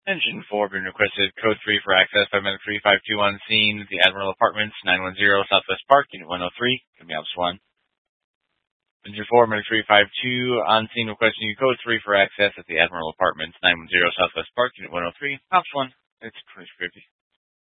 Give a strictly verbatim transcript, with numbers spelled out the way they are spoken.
Engine four being requested. Code three for access by medic three five two on scene. The Admiral Apartments, nine one zero Southwest Park, Unit one oh three. Can be Ops one. Engine four, medic three five two on scene requesting code three for access at the Admiral Apartments, nine one zero Southwest Park, Unit one oh three. Ops one. It's twenty-three fifty.